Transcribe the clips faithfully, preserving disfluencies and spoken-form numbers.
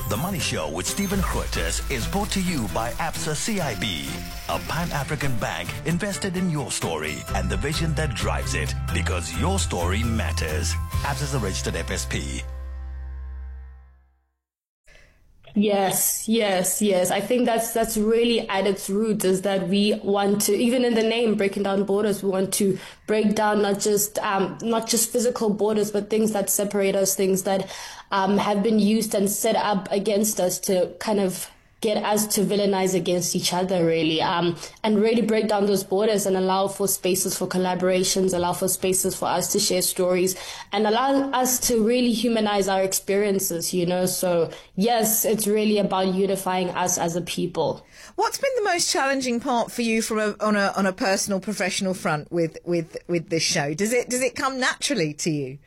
The Money Show with Stephen Curtis is brought to you by Absa C I B, a Pan-African bank invested in your story and the vision that drives it, because your story matters. Absa is a registered F S P. Yes, yes, yes. I think that's that's really at its root, is that we want to, even in the name, breaking down borders, we want to break down not just um, not just physical borders, but things that separate us, things that um, have been used and set up against us to kind of get us to villainize against each other, really, um, and really break down those borders and allow for spaces for collaborations, allow for spaces for us to share stories, and allow us to really humanize our experiences, you know. So, yes, it's really about unifying us as a people. What's been the most challenging part for you from a, on a on a personal, professional front with, with, with this show? Does it does it come naturally to you?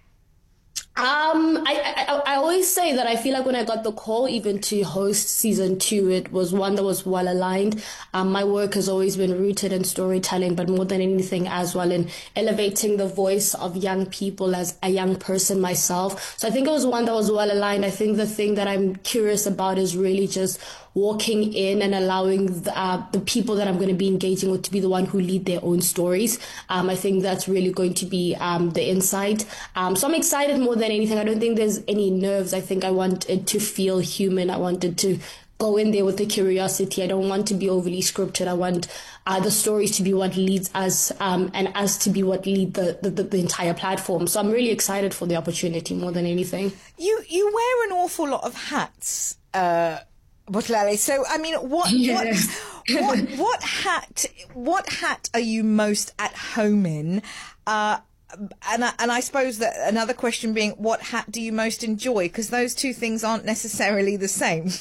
Um, I, I I always say that I feel like when I got the call even to host season two, it was one that was well aligned. Um, my work has always been rooted in storytelling, but more than anything as well in elevating the voice of young people as a young person myself. So I think it was one that was well aligned. I think the thing that I'm curious about is really just walking in and allowing the, uh, the people that I'm going to be engaging with to be the one who lead their own stories. Um, I think that's really going to be um, the insight. Um, so I'm excited more than anything. I don't think there's any nerves. I think I want it to feel human. I want it to go in there with the curiosity. I don't want to be overly scripted. I want uh, the stories to be what leads us um, and us to be what lead the, the, the entire platform. So I'm really excited for the opportunity more than anything. You, you wear an awful lot of hats, uh Butlele. So, I mean, what, yes. what, what, what hat, what hat are you most at home in? Uh, and, I, and I suppose that another question being, what hat do you most enjoy? Because those two things aren't necessarily the same.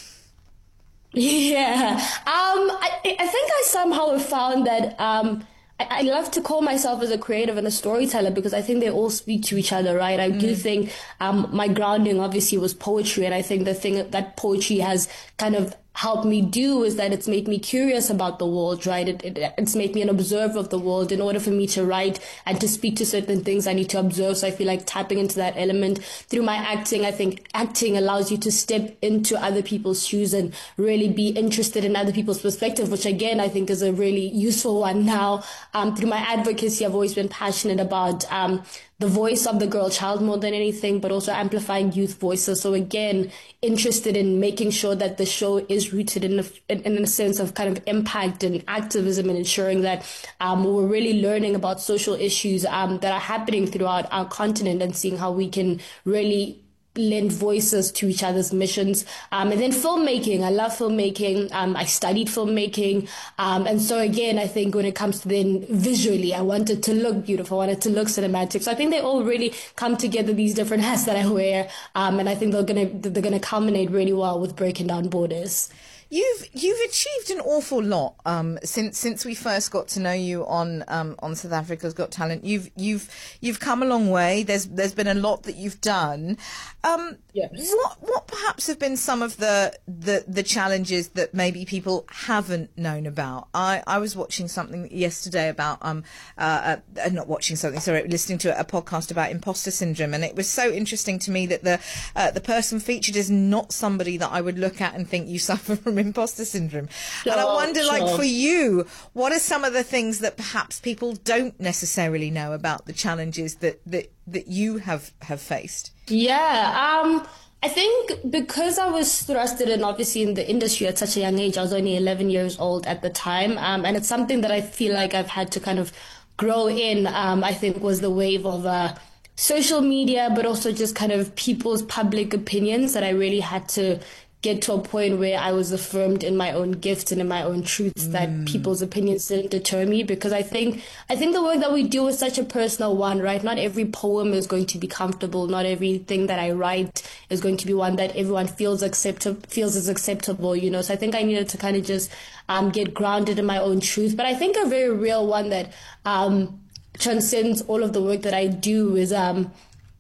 Yeah. Um, I, I think I somehow have found that, um, I love to call myself as a creative and a storyteller because I think they all speak to each other, right? I mm. do think um, my grounding obviously was poetry, and I think the thing that poetry has kind of helped me do is that it's made me curious about the world, right? It, it, it's made me an observer of the world. In order for me to write and to speak to certain things, I need to observe. So I feel like tapping into that element through my acting. I think acting allows you to step into other people's shoes and really be interested in other people's perspective, which again, I think is a really useful one now. Um, through my advocacy, I've always been passionate about um, the voice of the girl child more than anything, but also amplifying youth voices. So again, interested in making sure that the show is rooted in a, in, in a sense of kind of impact and activism, and ensuring that um, we're really learning about social issues um, that are happening throughout our continent, and seeing how we can really lend voices to each other's missions. Um, and then filmmaking. I love filmmaking. Um, I studied filmmaking. Um, and so again, I think when it comes to then visually, I want it to look beautiful. I want it to look cinematic. So I think they all really come together, these different hats that I wear. Um, and I think they're going to, they're going to culminate really well with breaking down borders. You've you've achieved an awful lot um, since since we first got to know you on um, on South Africa's Got Talent. You've you've you've come a long way. There's there's been a lot that you've done. Um, yes. What what perhaps have been some of the, the, the challenges that maybe people haven't known about? I, I was watching something yesterday about um uh, uh not watching something sorry listening to a podcast about imposter syndrome, and it was so interesting to me that the uh, the person featured is not somebody that I would look at and think you suffer from imposter syndrome. Sure, and I wonder, sure. like for you, what are some of the things that perhaps people don't necessarily know about the challenges that that, that you have, have faced? Yeah, um, I think because I was thrusted in, obviously, in the industry at such a young age. I was only eleven years old at the time, um, and it's something that I feel like I've had to kind of grow in, um, I think was the wave of uh, social media, but also just kind of people's public opinions that I really had to get to a point where I was affirmed in my own gifts and in my own truths, mm. that people's opinions didn't deter me. Because I think I think the work that we do is such a personal one, right? Not every poem is going to be comfortable. Not everything that I write is going to be one that everyone feels accept- feels is acceptable, you know. So I think I needed to kind of just um, get grounded in my own truth. But I think a very real one that um, transcends all of the work that I do is um,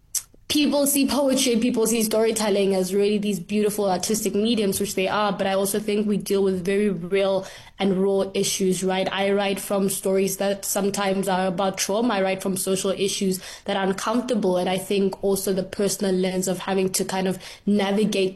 people see poetry, people see storytelling as really these beautiful artistic mediums, which they are. But I also think we deal with very real and raw issues, right? I write from stories that sometimes are about trauma. I write from social issues that are uncomfortable. And I think also the personal lens of having to kind of navigate